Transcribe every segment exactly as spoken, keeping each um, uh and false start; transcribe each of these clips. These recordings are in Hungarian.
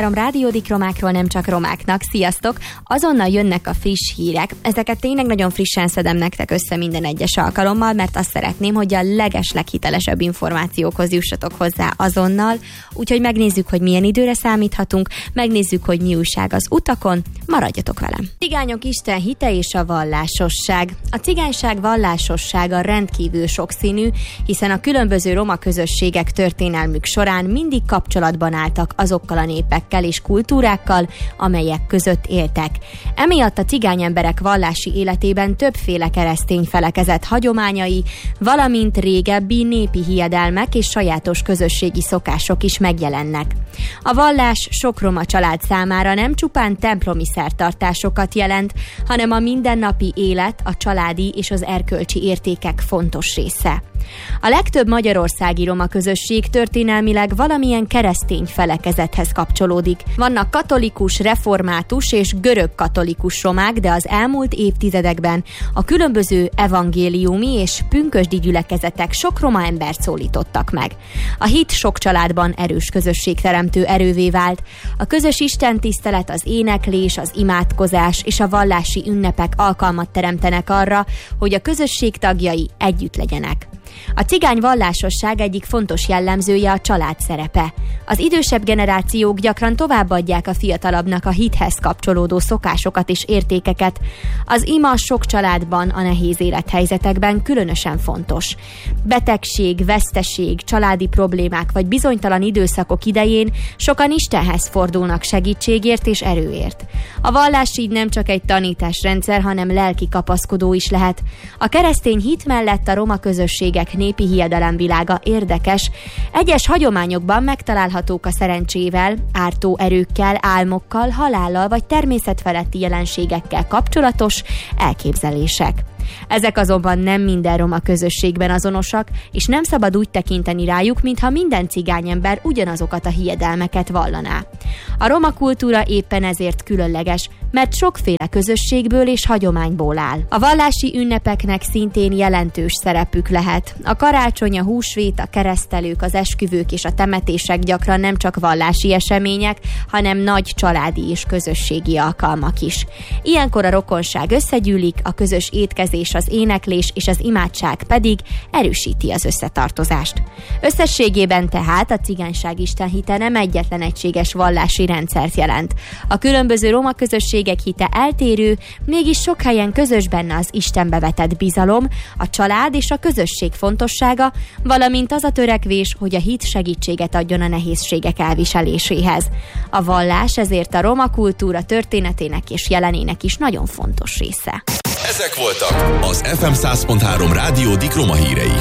három Rádiódik romákról, nem csak romáknak. Sziasztok! Azonnal jönnek a friss hírek. Ezeket tényleg nagyon frissen szedem nektek össze minden egyes alkalommal, mert azt szeretném, hogy a leges leghitelesebb információkhoz jussatok hozzá azonnal. Úgyhogy megnézzük, hogy milyen időre számíthatunk, megnézzük, hogy mi újság az utakon. Maradjatok velem! Cigányok Isten hite és a vallásosság. A cigányság vallásossága rendkívül sokszínű, hiszen a különböző roma közösségek történelmük során mindig kapcsolatban álltak azokkal a népekkel és kultúrákkal, amelyek között éltek. Emiatt a cigány emberek vallási életében többféle keresztény felekezet hagyományai, valamint régebbi népi hiedelmek és sajátos közösségi szokások is megjelennek. A vallás sok roma család számára nem csupán templomi szertartásokat jelent, hanem a mindennapi élet, a családi és az erkölcsi értékek fontos része. A legtöbb magyarországi roma közösség történelmileg valamilyen keresztény felekezethez kapcsolódik. Vannak katolikus, református és görög-katolikus romák, de az elmúlt évtizedekben a különböző evangéliumi és pünkösdi gyülekezetek sok roma embert szólítottak meg. A hit sok családban erős közösségteremtő erővé vált. A közös istentisztelet, az éneklés, az imádkozás és a vallási ünnepek alkalmat teremtenek arra, hogy a közösség tagjai együtt legyenek. A cigány vallásosság egyik fontos jellemzője a család szerepe. Az idősebb generációk gyakran továbbadják a fiatalabbnak a hithez kapcsolódó szokásokat és értékeket. Az ima sok családban a nehéz élethelyzetekben különösen fontos. Betegség, veszteség, családi problémák vagy bizonytalan időszakok idején sokan Istenhez fordulnak segítségért és erőért. A vallás így nem csak egy tanításrendszer, hanem lelki kapaszkodó is lehet. A keresztény hit mellett a roma közösségek népi hiedelemvilága érdekes. Egyes hagyományokban megtalálhatók a szerencsével, ártó erőkkel, álmokkal, halállal vagy természetfeletti jelenségekkel kapcsolatos elképzelések. Ezek azonban nem minden roma közösségben azonosak, és nem szabad úgy tekinteni rájuk, mintha minden cigányember ugyanazokat a hiedelmeket vallaná. A roma kultúra éppen ezért különleges, mert sokféle közösségből és hagyományból áll. A vallási ünnepeknek szintén jelentős szerepük lehet. A karácsony, a húsvét, a keresztelők, az esküvők és a temetések gyakran nem csak vallási események, hanem nagy családi és közösségi alkalmak is. Ilyenkor a rokonság összegyűlik, a közös étkezés, az éneklés és az imádság pedig erősíti az összetartozást. Összességében tehát a cigányság istenhite nem egyetlen egységes vallási rendszert jelent. A különböző roma közösségek hite eltérő, mégis sok helyen közös benne az Istenbe vetett bizalom, a család és a közösség fontossága, valamint az a törekvés, hogy a hit segítséget adjon a nehézségek elviseléséhez. A vallás ezért a roma kultúra történetének és jelenének is nagyon fontos része. Ezek voltak az ef em száz pont három Rádiódik roma hírei.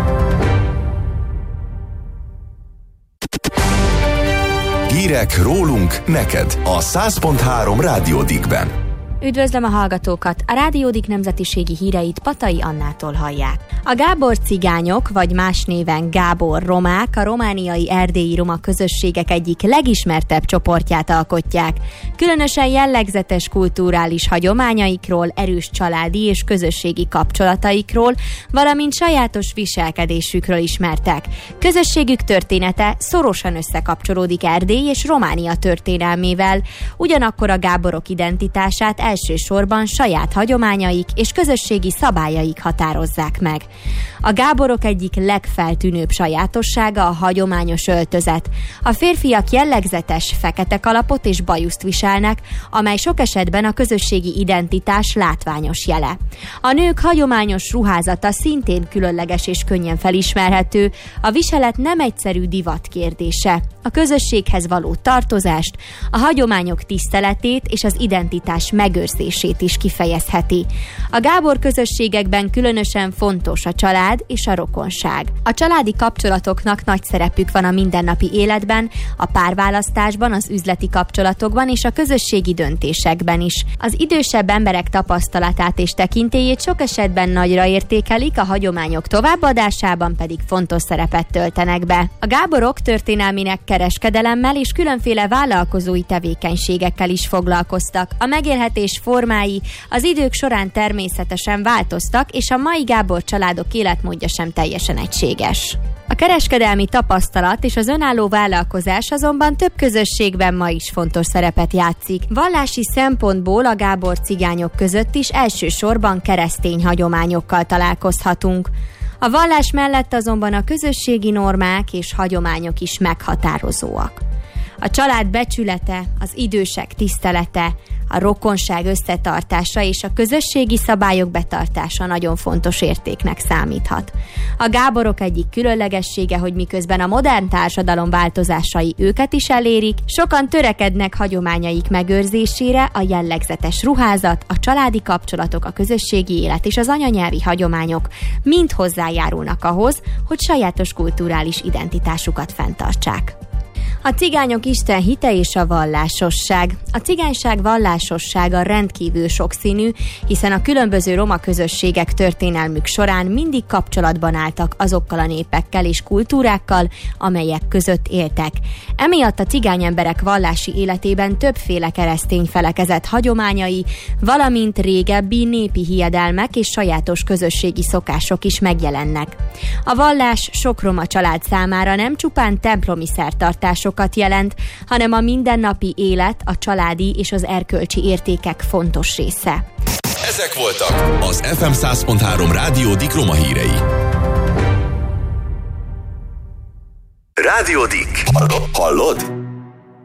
Hírek rólunk neked a száz pont három Rádiódikben. Üdvözlöm a hallgatókat! A Rádiódik nemzetiségi híreit Patai Annától hallják. A Gábor cigányok, vagy más néven Gábor romák a romániai erdélyi roma közösségek egyik legismertebb csoportját alkotják. Különösen jellegzetes kulturális hagyományaikról, erős családi és közösségi kapcsolataikról, valamint sajátos viselkedésükről ismertek. Közösségük története szorosan összekapcsolódik Erdély és Románia történelmével, ugyanakkor a Gáborok identitását elsősorban saját hagyományaik és közösségi szabályaik határozzák meg. A Gáborok egyik legfeltűnőbb sajátossága a hagyományos öltözet. A férfiak jellegzetes fekete kalapot és bajuszt viselnek, amely sok esetben a közösségi identitás látványos jele. A nők hagyományos ruházata szintén különleges és könnyen felismerhető, a viselet nem egyszerű divat kérdése. A közösséghez való tartozást, a hagyományok tiszteletét és az identitás megőrzését is kifejezheti. A Gábor közösségekben különösen fontos a család és a rokonság. A családi kapcsolatoknak nagy szerepük van a mindennapi életben, a párválasztásban, az üzleti kapcsolatokban és a közösségi döntésekben is. Az idősebb emberek tapasztalatát és tekintélyét sok esetben nagyra értékelik, a hagyományok továbbadásában pedig fontos szerepet töltenek be. A Gáborok történelminek kereskedelemmel és különféle vállalkozói tevékenységekkel is foglalkoztak. A megélhetés élés formái az idők során természetesen változtak, és a mai Gábor családok életmódja sem teljesen egységes. A kereskedelmi tapasztalat és az önálló vállalkozás azonban több közösségben ma is fontos szerepet játszik. Vallási szempontból a Gábor cigányok között is elsősorban keresztény hagyományokkal találkozhatunk. A vallás mellett azonban a közösségi normák és hagyományok is meghatározóak. A család becsülete, az idősek tisztelete, a rokonság összetartása és a közösségi szabályok betartása nagyon fontos értéknek számíthat. A Gáborok egyik különlegessége, hogy miközben a modern társadalom változásai őket is elérik, sokan törekednek hagyományaik megőrzésére, a jellegzetes ruházat, a családi kapcsolatok, a közösségi élet és az anyanyelvi hagyományok mind hozzájárulnak ahhoz, hogy sajátos kulturális identitásukat fenntartsák. A cigányok Isten hite és a vallásosság. A cigányság vallásossága rendkívül sokszínű, hiszen a különböző roma közösségek történelmük során mindig kapcsolatban álltak azokkal a népekkel és kultúrákkal, amelyek között éltek. Emiatt a cigány emberek vallási életében többféle keresztény felekezet hagyományai, valamint régebbi népi hiedelmek és sajátos közösségi szokások is megjelennek. A vallás sok roma család számára nem csupán templomi szertartások jelent, hanem a mindennapi élet, a családi és az erkölcsi értékek fontos része. Ezek voltak az ef em száz pont három Rádió Dik Roma hírei. Rádió Dik. Hallod? Hallod?